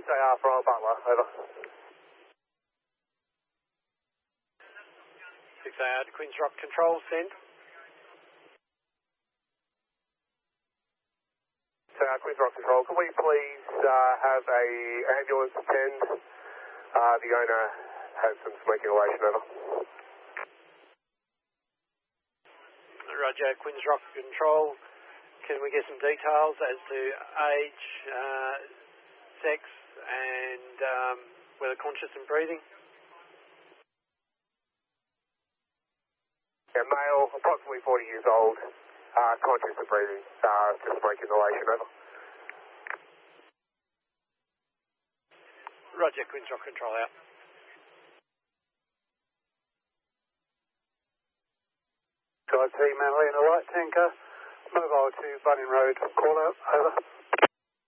6AR from Butler, over. 6AR to Queen's Rock Control, send. 6AR Queen's Rock Control, can we please have a ambulance attend? The owner has some smoke inhalation, over. Roger, Queen's Rock Control. Can we get some details as to age, sex, and whether conscious and breathing? Yeah, male, approximately 40 years old, conscious and breathing, just smoke inhalation, over. Roger, Queen's Rock Control out. Drive team, Manly in the right tanker, mobile to Bunning Road, call out, over.